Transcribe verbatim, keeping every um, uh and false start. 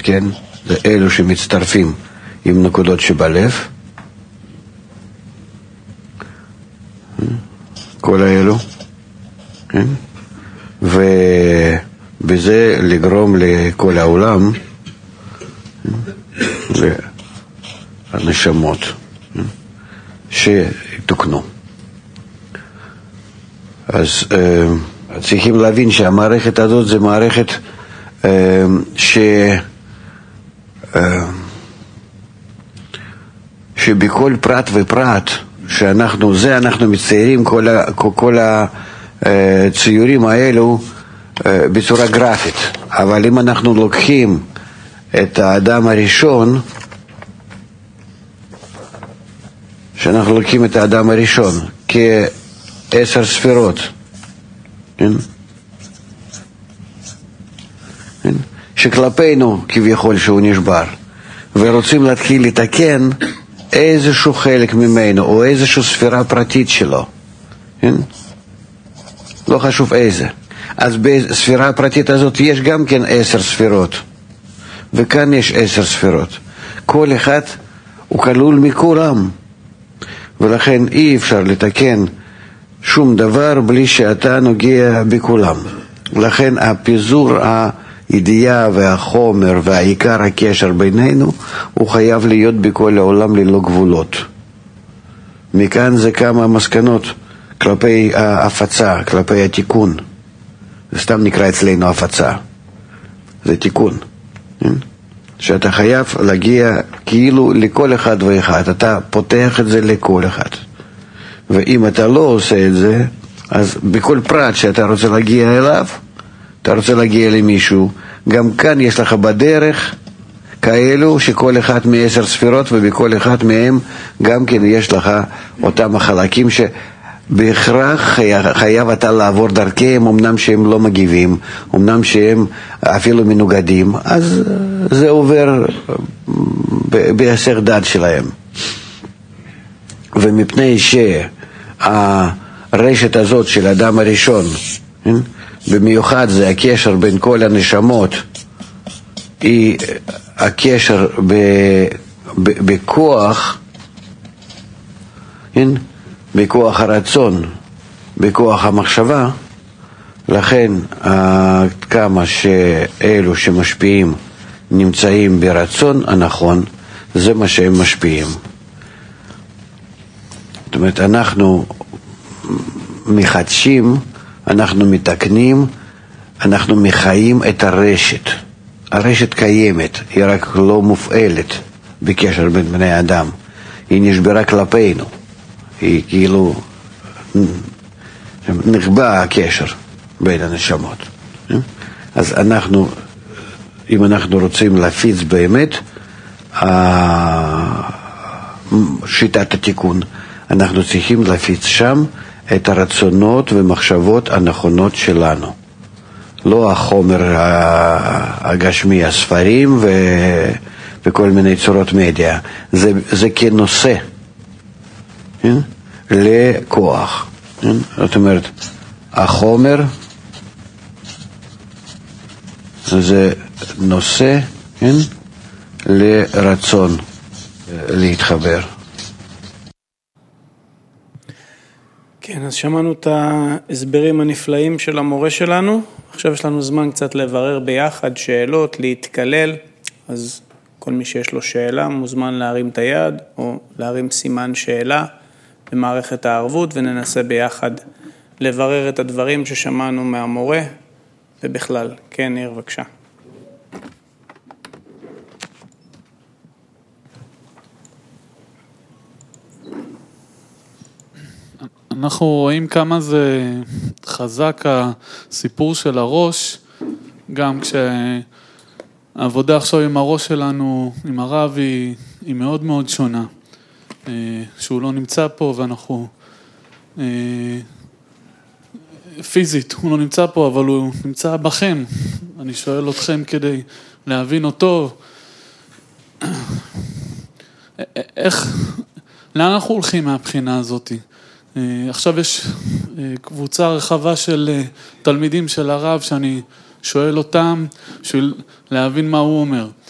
כן? זה אלו שמצטרפים עם נקודות שבלב. כל האלו. כן? ובזה לגרום לכל העולם לנשמות שתוקנו. אז צריכים להבין שהמערכת הזאת זה מערכת ש שבכל פרט ופרט שאנחנו זה אנחנו מציירים כל ה, כל הציורים האלו בצורה גרפית. אבל אם אנחנו לוקחים את האדם הראשון, שאנחנו לוקחים את האדם הראשון כעשר ספירות, כן? כן? שכלפינו כביכול שהוא נשבר, ורוצים להתחיל לתקן איזשהו חלק ממנו או איזושהי ספירה פרטית שלו, כן? לא חשוב איזה. אז בספירה הפרטית הזאת יש גם כן עשר ספירות, וכאן יש עשר ספירות. כל אחד הוא כלול מכולם, ולכן אי אפשר לתקן שום דבר בלי שאתה נוגע בכולם. לכן הפיזור הידיעה והחומר והעיקר הקשר בינינו הוא חייב להיות בכל העולם ללא גבולות. מכאן זה כמה מסקנות כלפי ההפצה, כלפי התיקון. זה סתם נקרא אצלנו הפצה, זה תיקון, כן? שאתה חייב להגיע כאילו לכל אחד ואחד, אתה פותח את זה לכל אחד. ואם אתה לא עושה את זה, אז בכל פרט שאתה רוצה להגיע אליו, אתה רוצה להגיע למישהו, גם כאן יש לך בדרך כאלו שכל אחד מעשר ספירות, ובכל אחד מהם גם כן יש לך אותם החלקים שבהכרח חייב, חייב אתה לעבור דרכם, אמנם שהם לא מגיבים, אמנם שהם אפילו מנוגדים, אז זה עובר בהיסח דעת שלהם. ומפני שהרשת הזאת של האדם הראשון, במיוחד זה הקשר בין כל הנשמות, היא הקשר ב, ב, בכוח, בכוח הרצון, בכוח המחשבה. לכן כמה שאלו שמשפיעים נמצאים ברצון הנכון, זה מה שהם משפיעים. זאת אומרת, אנחנו מחדשים, אנחנו מתקנים, אנחנו מחיים את הרשת. הרשת קיימת, היא רק לא מופעלת בקשר בין בני אדם. היא נשברה כלפינו. היא כאילו נחבא הקשר בין הנשמות. אז אנחנו, אם אנחנו רוצים להפיץ באמת שיטת התיקון, אנחנו צריכים להפיץ שם את הרצונות ומחשבות הנכונות שלנו. לא החומר הגשמי, הספרים ו... וכל מיני צורות מדיה. זה, זה כנושא, כן? לכוח. כן? זאת אומרת, החומר זה נושא, כן? לרצון להתחבר. כן, אז שמענו את ההסברים הנפלאים של המורה שלנו. עכשיו יש לנו זמן קצת לברר ביחד שאלות, להתקלל. אז כל מי שיש לו שאלה מוזמן להרים את היד או להרים סימן שאלה במערכת הערבות, וננסה ביחד לברר את הדברים ששמענו מהמורה ובכלל. כן, ניר, בבקשה. אנחנו רואים כמה זה חזק הסיפור של הראש, גם כשהעבודה עכשיו עם הראש שלנו, עם הרב, היא, היא מאוד מאוד שונה. שהוא לא נמצא פה ואנחנו, פיזית הוא לא נמצא פה, אבל הוא נמצא בכם. אני שואל אתכם כדי להבין אותו. איך, לאן אנחנו הולכים מהבחינה הזאת? עכשיו יש קבוצה רחבה של תלמידים של הרב שאני שואל אותם בשביל להבין מה הוא אומר.